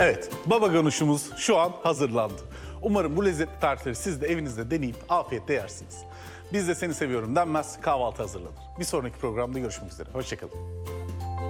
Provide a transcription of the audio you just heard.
Evet, baba ganuşumuz şu an hazırlandı. Umarım bu lezzetli tarifleri siz de evinizde deneyip afiyetle yersiniz. Biz de Seni Seviyorum denmez, kahvaltı hazırlanır. Bir sonraki programda görüşmek üzere. Hoşçakalın.